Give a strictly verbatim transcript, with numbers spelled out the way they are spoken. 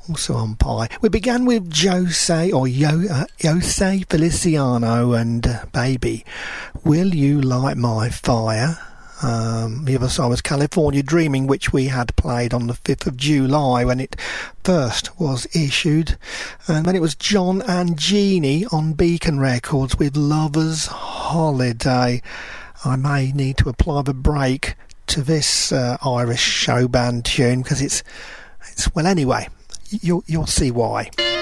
also on Pie. We began with Jose, or Yo, uh, Jose Feliciano and uh, Baby, Will You Light My Fire? Um, the other side was California Dreaming, which we had played on the fifth of July when it first was issued. And then it was John and Jeannie on Beacon Records with Lover's Holiday. I may need to apply the brake to this uh, Irish show band tune because it's, it's well, anyway, you'll, you'll see why.